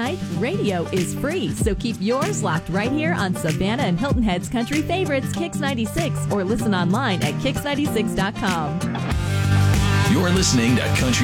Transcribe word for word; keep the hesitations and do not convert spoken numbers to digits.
Radio is free, so keep yours locked right here on Savannah and Hilton Head's country favorites, Kix ninety-six, or listen online at kix ninety-six dot com. You're listening to Country